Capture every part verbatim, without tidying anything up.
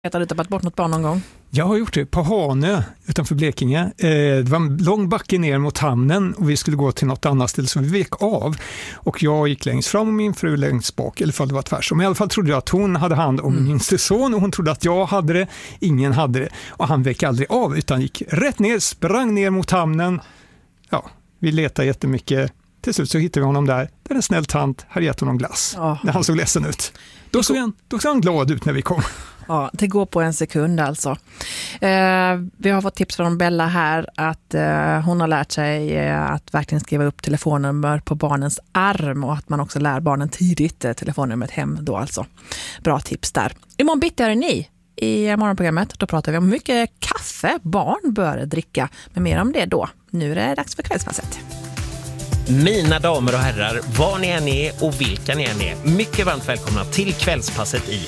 Har du tappat bort något barn någon gång? Jag har gjort det på Hanö utanför Blekinge. Eh, det var en lång backe ner mot hamnen och vi skulle gå till något annat ställe så vi vek av. Och jag gick längst fram och min fru längst bak, eller fall det var tvärsom. I alla fall trodde jag att hon hade hand om min minste son och hon trodde att jag hade det. Ingen hade det. Och han vek aldrig av utan gick rätt ner, sprang ner mot hamnen. Ja, vi letade jättemycket. Till slut så hittade vi honom där. Där en snäll tant hade gett honom glass. Ja. När han såg ledsen ut. Då såg, han, då såg han glad ut när vi kom. Ja, det går på en sekund alltså. Eh, vi har fått tips från Bella här att eh, hon har lärt sig eh, att verkligen skriva upp telefonnummer på barnens arm och att man också lär barnen tidigt eh, telefonnumret hem då alltså. Bra tips där. Imorgon bitti är ni i morgonprogrammet. Då pratar vi om hur mycket kaffe barn bör dricka. Men mer om det då. Nu är det dags för kvällspasset. Mina damer och herrar, var ni än är och vilka ni än är, mycket varmt välkomna till kvällspasset i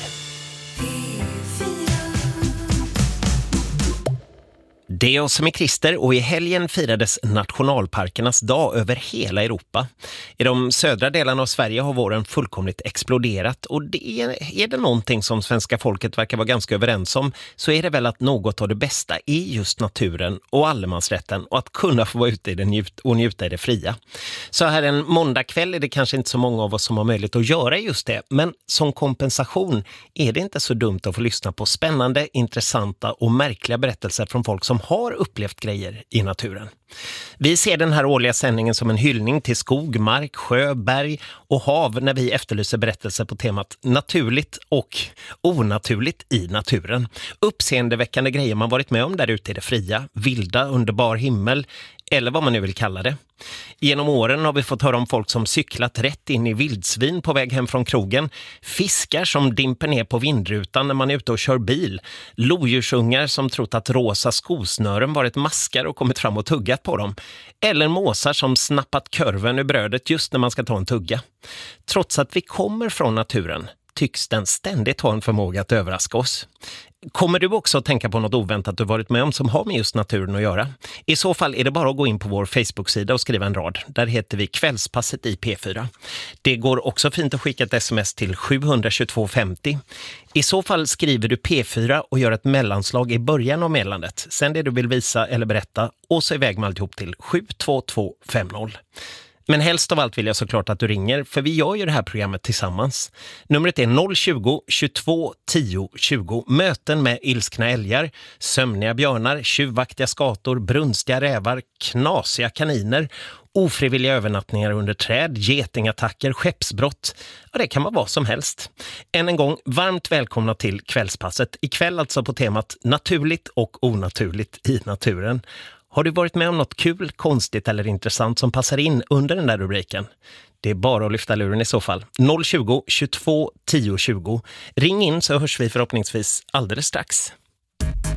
Det är jag som är Christer och i helgen firades nationalparkernas dag över hela Europa. I de södra delarna av Sverige har våren fullkomligt exploderat och det är, är det någonting som svenska folket verkar vara ganska överens om så är det väl att något av det bästa är just naturen och allemansrätten och att kunna få vara ute i det njut- och njuta i det fria. Så här en måndagkväll är det kanske inte så många av oss som har möjlighet att göra just det, men som kompensation är det inte så dumt att få lyssna på spännande, intressanta och märkliga berättelser från folk som har upplevt grejer i naturen. Vi ser den här årliga sändningen som en hyllning till skog, mark, sjö, berg och hav när vi efterlyser berättelser på temat naturligt och onaturligt i naturen. Uppseendeväckande grejer man varit med om där ute i det fria, vilda, underbar himmel eller vad man nu vill kalla det. Genom åren har vi fått höra om folk som cyklat rätt in i vildsvin på väg hem från krogen, fiskar som dimper ner på vindrutan när man är ute och kör bil, lodjursungar som trott att rosa skosnören varit maskar och kommit fram och tuggat på dem, eller måsar som snappat kurven ur brödet just när man ska ta en tugga. Trots att vi kommer från naturen tycks den ständigt ha en förmåga att överraska oss. Kommer du också att tänka på något oväntat du varit med om som har med just naturen att göra? I så fall är det bara att gå in på vår Facebook-sida och skriva en rad. Där heter vi Kvällspasset i P fyra. Det går också fint att skicka ett sms till sju två två fem zero. I så fall skriver du P fyra och gör ett mellanslag i början av meddelandet. Sen det du vill visa eller berätta och så iväg med alltihop till sju två två fem noll. Men helst av allt vill jag såklart att du ringer, för vi gör ju det här programmet tillsammans. Numret är noll tjugo, tjugotvå, tio, tjugo. Möten med ilskna älgar, sömniga björnar, tjuvaktiga skator, brunstiga rävar, knasiga kaniner, ofrivilliga övernattningar under träd, getingattacker, skeppsbrott. Ja, det kan vara vad som helst. Än en gång, varmt välkomna till Kvällspasset. Ikväll alltså på temat naturligt och onaturligt i naturen. Har du varit med om något kul, konstigt eller intressant som passar in under den där rubriken? Det är bara att lyfta luren i så fall. noll tjugo, tjugotvå, tio, tjugo. Ring in så hörs vi förhoppningsvis alldeles strax.